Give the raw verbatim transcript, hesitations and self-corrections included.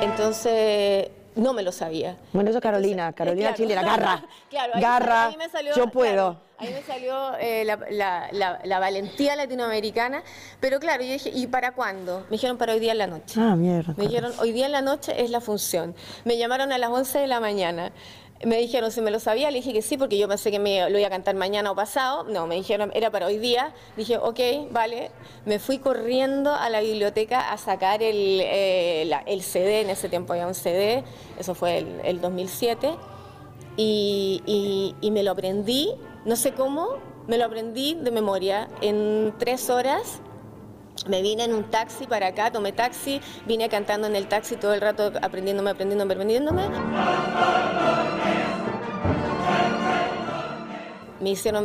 Entonces, no me lo sabía. Bueno, eso es Carolina, Entonces, Carolina claro. Chile, la garra. Claro, ahí, garra, ahí me salió, yo puedo. Claro, ahí me salió eh, la, la, la, la valentía latinoamericana, pero claro, yo dije, ¿y para cuándo? Me dijeron para hoy día en la noche. Ah, mierda. Me dijeron, hoy día en la noche es la función. Me llamaron a las once de la mañana. Me dijeron si me lo sabía, le dije que sí, porque yo pensé que me lo iba a cantar mañana o pasado. No, me dijeron, era para hoy día. Dije, ok, vale. Me fui corriendo a la biblioteca a sacar el, eh, la, el C D, en ese tiempo había un C D, eso fue el, el dos mil siete, y, y, y me lo aprendí, no sé cómo, me lo aprendí de memoria en tres horas. Me vine en un taxi para acá, tomé taxi, vine cantando en el taxi todo el rato, aprendiéndome, aprendiéndome, aprendiéndome. Me hicieron